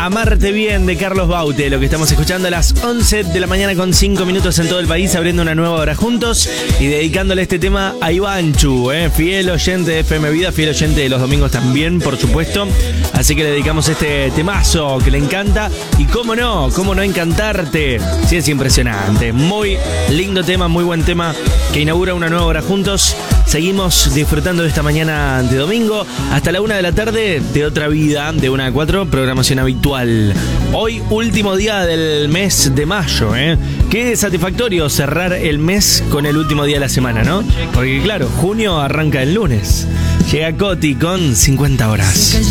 Amarte Bien de Carlos Baute, lo que estamos escuchando a las 11 de la mañana con 5 minutos en todo el país, abriendo una nueva hora juntos y dedicándole este tema a Ivanchu, fiel oyente de FM Vida, fiel oyente de los domingos también, por supuesto. Así que le dedicamos este temazo que le encanta y cómo no encantarte. Sí, es impresionante. Muy lindo tema, muy buen tema que inaugura una nueva hora juntos. Seguimos disfrutando de esta mañana de domingo hasta la 1 de la tarde de Otra Vida, de 1 a 4, programación habitual. Hoy, último día del mes de mayo, Qué satisfactorio cerrar el mes con el último día de la semana, ¿no? Porque claro, junio arranca el lunes. Llega Coti con 50 horas.